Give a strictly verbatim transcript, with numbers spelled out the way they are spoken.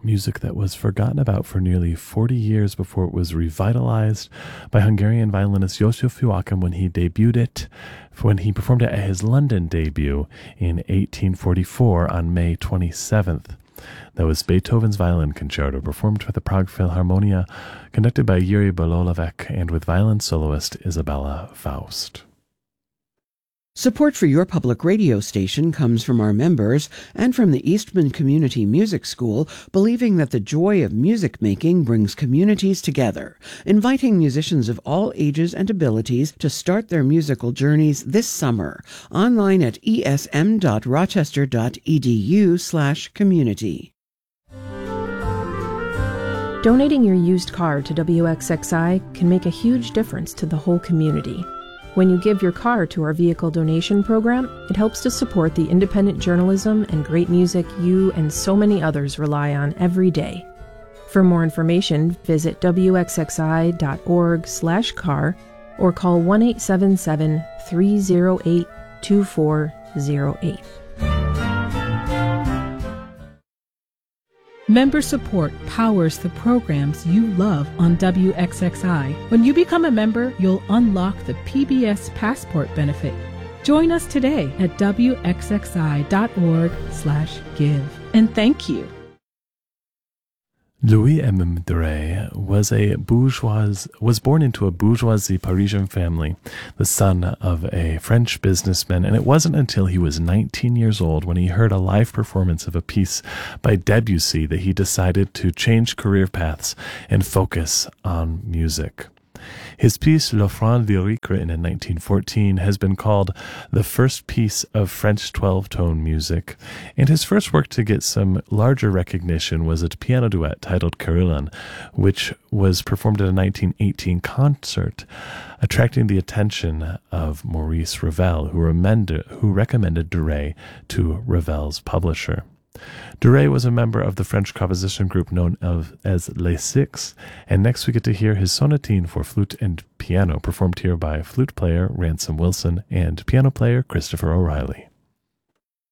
music that was forgotten about for nearly forty years before it was revitalized by Hungarian violinist József Joachim when he debuted it, when he performed it at his London debut in eighteen forty-four on May twenty-seventh. That was Beethoven's Violin Concerto, performed by the Prague Philharmonia, conducted by Yuri Bololavec, and with violin soloist Isabella Faust. Support for your public radio station comes from our members and from the Eastman Community Music School, believing that the joy of music making brings communities together, inviting musicians of all ages and abilities to start their musical journeys this summer, online at esm.rochester.edu slash community. Donating your used car to W X X I can make a huge difference to the whole community. When you give your car to our vehicle donation program, it helps to support the independent journalism and great music you and so many others rely on every day. For more information, visit w x x i dot org slash car or call one eight seven seven, three zero eight, two four zero eight. Member support powers the programs you love on W X X I. When you become a member, you'll unlock the P B S Passport benefit. Join us today at w x x i dot org slash give. And thank you. Louis-Aimé Duret was a bourgeois, was born into a bourgeoisie Parisian family, the son of a French businessman, and it wasn't until he was nineteen years old when he heard a live performance of a piece by Debussy that he decided to change career paths and focus on music. His piece L'Offrande lyrique, written in nineteen fourteen, has been called the first piece of French twelve-tone music, and his first work to get some larger recognition was a piano duet titled Carillon, which was performed at a nineteen eighteen concert, attracting the attention of Maurice Ravel, who, remended, who recommended Duret to Ravel's publisher. Duret was a member of the French composition group known of, as Les Six, and next we get to hear his sonatine for flute and piano, performed here by flute player Ransom Wilson and piano player Christopher O'Reilly.